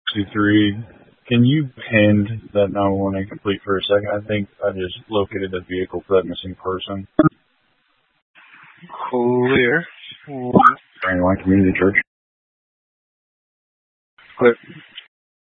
23. Can you pin that 911 complete for a second? I think I just located the vehicle for that missing person. Clear. Brandywine Community Church. Clear.